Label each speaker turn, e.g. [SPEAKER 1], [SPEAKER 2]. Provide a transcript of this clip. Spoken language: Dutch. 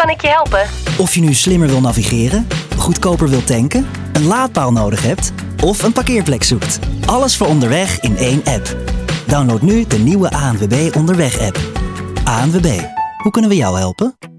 [SPEAKER 1] kan ik je helpen?
[SPEAKER 2] Of je nu slimmer wil navigeren, goedkoper wil tanken, een laadpaal nodig hebt of een parkeerplek zoekt. Alles voor onderweg in één app. Download nu de nieuwe ANWB Onderweg app. ANWB, hoe kunnen we jou helpen?